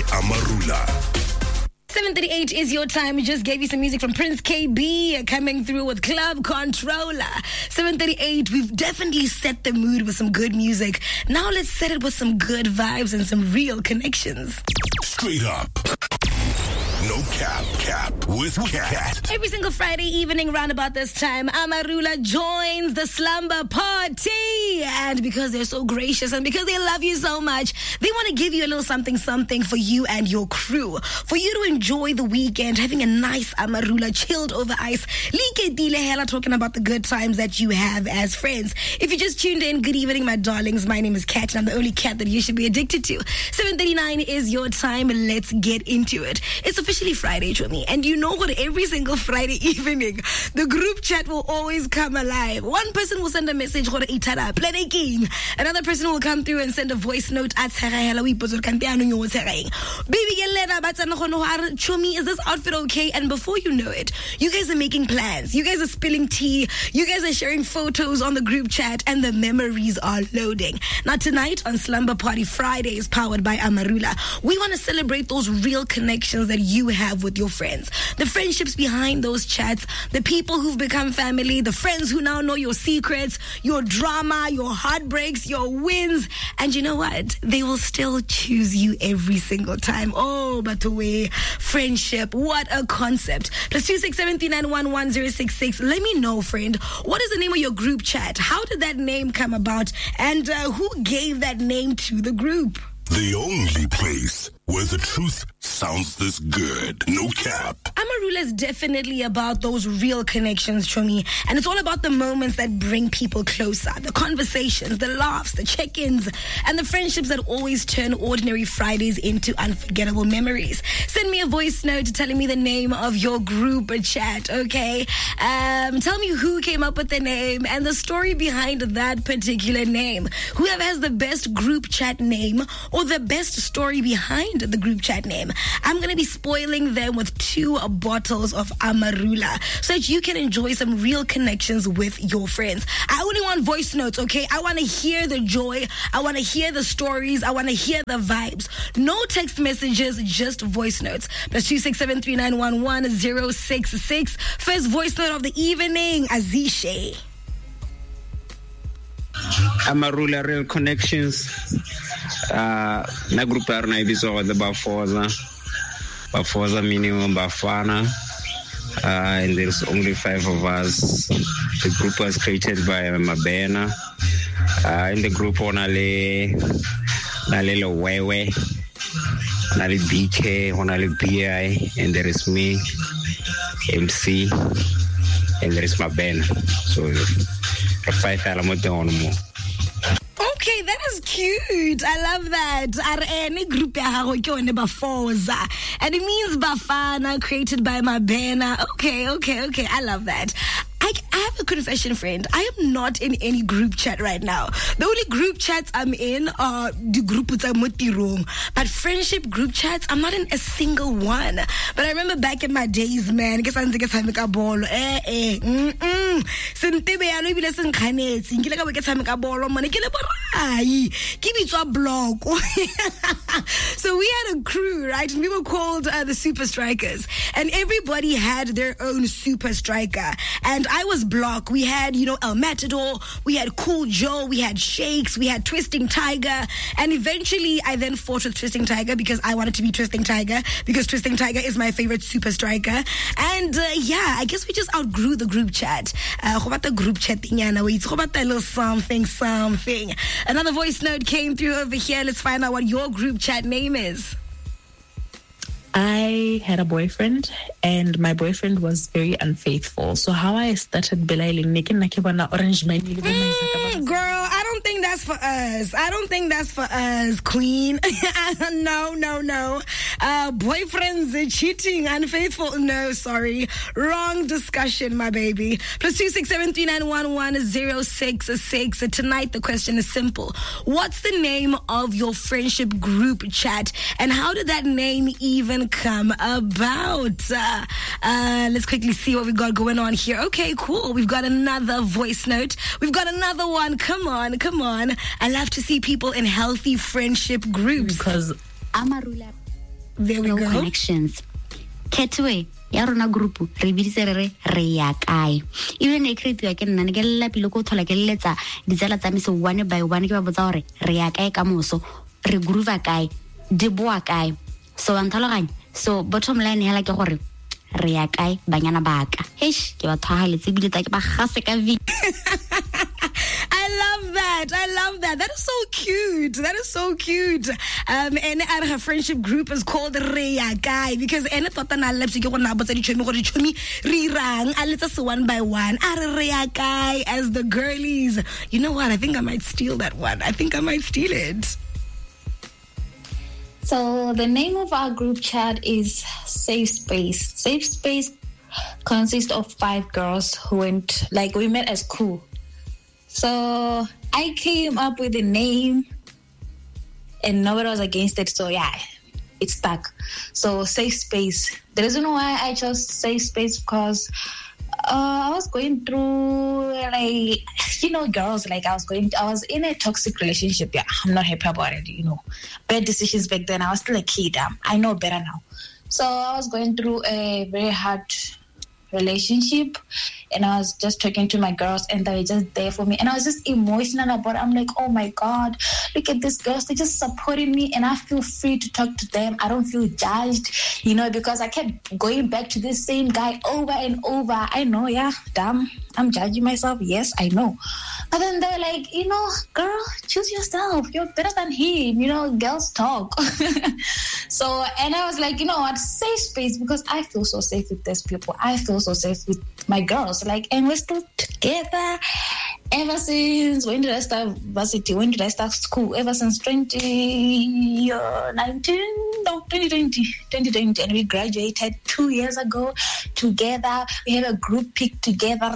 Amarula. 7:38 is your time. We just gave you some music from Prince KB coming through with Club Controller. 7:38, we've definitely set the mood with some good music. Now let's set it with some good vibes and some real connections. Straight up. No cap with Cat. Every single Friday evening around about this time, Amarula joins the slumber party. And because they're so gracious and because they love you so much, they want to give you a little something for you and your crew. For you to enjoy the weekend, having a nice Amarula chilled over ice. Liketile hela talking about the good times that you have as friends. If you just tuned in, good evening, my darlings. My name is Cat, and I'm the only cat that you should be addicted to. 7:39 is your time. Let's get into it. It's officially Friday, Chomi, and you know what? Every single Friday evening, the group chat will always come alive. One person will send a message, another person will come through and send a voice note at Baby, Chomi, is this outfit okay? And before you know it, you guys are making plans. You guys are spilling tea. You guys are sharing photos on the group chat, and the memories are loading. Now, tonight on Slumber Party Fridays, powered by Amarula, we want to celebrate those real connections that you have with your friends. The friendships behind those chats, the people who've become family, the friends who now know your secrets, your drama, your heartbreaks, your wins. And you know what? They will still choose you every single time. Oh, but the way friendship, what a concept. +26739111066. Let me know, friend, what is the name of your group chat? How did that name come about? And who gave that name to the group? The only place where the truth sounds this good. No cap. Amarula is definitely about those real connections, Chomi. And it's all about the moments that bring people closer. The conversations, the laughs, the check-ins, and the friendships that always turn ordinary Fridays into unforgettable memories. Send me a voice note telling me the name of your group chat, okay? Tell me who came up with the name and the story behind that particular name. Whoever has the best group chat name or the best story behind the group chat name, I'm going to be spoiling them with 2 bottles of Amarula so that you can enjoy some real connections with your friends. I only want voice notes, okay? I want to hear the joy. I want to hear the stories. I want to hear the vibes. No text messages, just voice notes. +26739111066. First voice note of the evening, Azishe. Amarula Real Connections. Na group are na ibizo the Bafoza minimum Bafana. And there's only 5 of us. The group was created by Mabena. In the group onale Nalelo Wewe, Nali BK, Onale BI, and there is me, MC, and there is Mabena. So 5 elements on more. Okay, that is cute. I love that. Any group Bafoza. And it means Bafana, created by Mabena. Okay. I love that. I have a confession, friend. I am not in any group chat right now. The only group chats I'm in are the group wrong. But friendship group chats, I'm not in a single one. But I remember back in my days, man. So we had a crew, right? And we were called the Super Strikers. And everybody had their own Super Striker. And I was Block. We had, El Matador, we had Cool Joe, we had Shakes, we had Twisting Tiger, and eventually I then fought with Twisting Tiger because I wanted to be Twisting Tiger because Twisting Tiger is my favorite super striker. And I guess we just outgrew the group chat. The group chat little something. Another voice note came through over here. Let's find out what your group chat name is. I had a boyfriend, and my boyfriend was very unfaithful. So how I started belailing orange girl, I don't think that's for us. Queen. No. Boyfriends are cheating, unfaithful. No, sorry. Wrong discussion, my baby. +26739111066. Tonight, the question is simple. What's the name of your friendship group chat? And how did that name even come about? Let's quickly see what we got going on here. Okay, cool. We've got another voice note. We've got another one. Come on. I love to see people in healthy friendship groups. Because Amarula There we no go. Connections. Ketwe. Ya rona group re biditse re ya kae even e create ya ke nna ne ke lla pile go thola ke letsa ditsala tsa me se one by one ke ba botsa gore re ya kae ka moso re groove kae di boa kae so antlhaloganya so bottom line hela ke gore re ya kae banyana baka eish ke ba thagaletse bile ta ke ba gase ka vi I love that. That is so cute. And her friendship group is called Reya Guy because ene tota na lepse ke go na botsa di chomi go di chomi re rang a letsa se one by one. Reya Guy as the girlies. You know what? I think I might steal that one. I think I might steal it. So the name of our group chat is Safe Space. Safe Space consists of 5 girls who we met as cool. So I came up with a name and nobody was against it. So yeah, it stuck. So Safe Space. The reason why I chose Safe Space because I was going through girls, I was in a toxic relationship. Yeah, I'm not happy about it, bad decisions back then. I was still a kid. I know better now. So I was going through a very hard relationship and I was just talking to my girls and they were just there for me and I was just emotional about it. I'm like, oh my God, look at these girls, they're just supporting me and I feel free to talk to them. I don't feel judged, because I kept going back to this same guy over and over. I know, yeah, damn, I'm judging myself. Yes, I know. But then they were like, girl, choose yourself. You're better than him. Girls talk. So, and I was like, you know what, safe space because I feel so safe with these people. I feel so safe with my girls. And we're still together ever since, when did I start varsity? When did I start school? Ever since 2020. And we graduated 2 years ago together. We have a group pic together.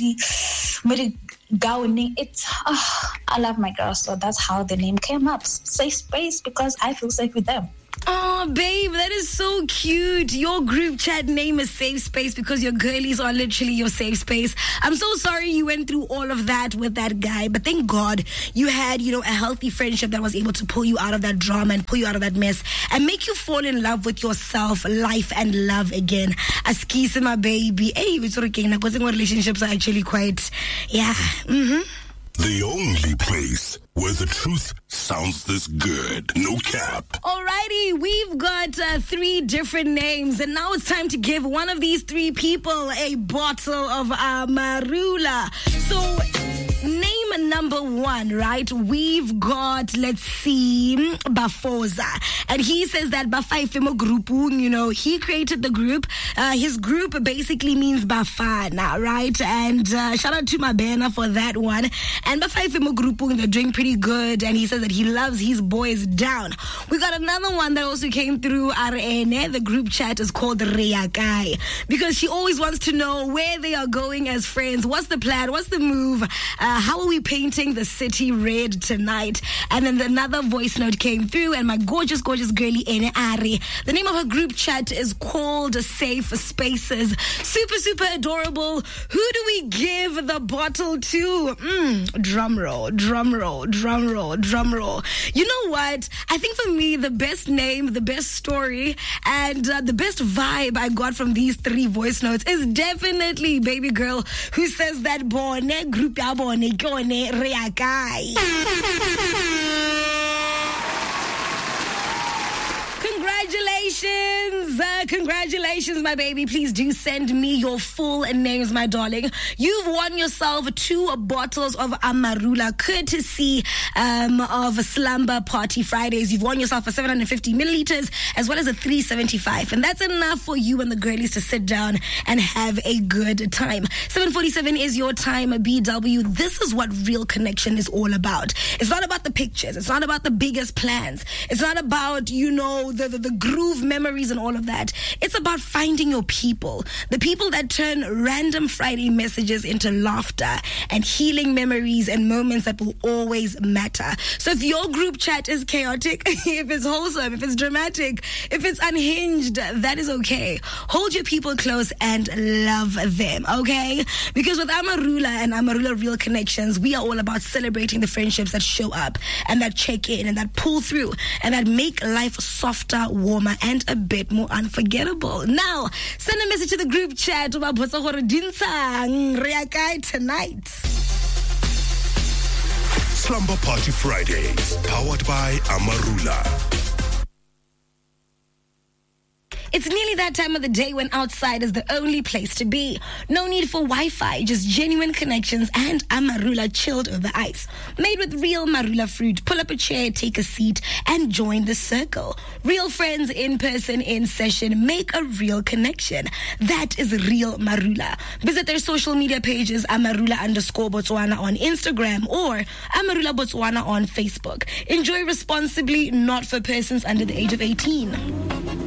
I love my girls, so that's how the name came up. Safe Space because I feel safe with them. Oh, babe, that is so cute. Your group chat name is Safe Space because your girlies are literally your safe space. I'm so sorry you went through all of that with that guy, but thank God you had, a healthy friendship that was able to pull you out of that drama and pull you out of that mess and make you fall in love with yourself, life, and love again. Askisa, my baby. Hey, we're sort of getting relationships are actually quite, yeah. Mm-hmm. The only place where the truth sounds this good. No cap. Alrighty, we've got 3 different names, and now it's time to give one of these 3 people a bottle of Amarula. So, name number 1, right? We've got, let's see, Bafoza. And he says that Bafaifemo Grupu, he created the group. His group basically means Bafana, right? And shout out to Mabena for that one. And Bafaifemo Grupu, they're doing pretty good. And he says that he loves his boys down. We got another one that also came through RN. The group chat is called Reyakai because she always wants to know where they are going as friends. What's the plan? What's the move? How are we painting the city red tonight? And then another voice note came through, and my gorgeous girlie Ene Ari. The name of her group chat is called Safe Spaces. Super adorable. Who do we give the bottle to? Drum roll. You know what? I think for me, the best name, the best story, and the best vibe I got from these 3 voice notes is definitely Baby Girl, who says that Bone group ya bone kone reakai. Congratulations, my baby. Please do send me your full names, my darling. You've won yourself 2 bottles of Amarula, courtesy of Slumber Party Fridays. You've won yourself a 750 milliliters as well as a 375. And that's enough for you and the girlies to sit down and have a good time. 7:47 is your time, BW. This is what real connection is all about. It's not about the pictures. It's not about the biggest plans. It's not about, the groove memories and all of that. It's about finding your people, the people that turn random Friday messages into laughter and healing memories and moments that will always matter. So if your group chat is chaotic, if it's wholesome, if it's dramatic, if it's unhinged, that is okay. Hold your people close and love them, okay? Because with Amarula and Amarula Real Connections, we are all about celebrating the friendships that show up and that check in and that pull through and that make life softer, warmer, and a bit more unforgettable. Now, send a message to the group chat about tonight. Slumber Party Fridays, powered by Amarula. It's nearly that time of the day when outside is the only place to be. No need for Wi-Fi, just genuine connections and Amarula chilled over ice. Made with real Marula fruit. Pull up a chair, take a seat, and join the circle. Real friends in person, in session. Make a real connection. That is real Marula. Visit their social media pages, Amarula_Botswana on Instagram or Amarula Botswana on Facebook. Enjoy responsibly, not for persons under the age of 18.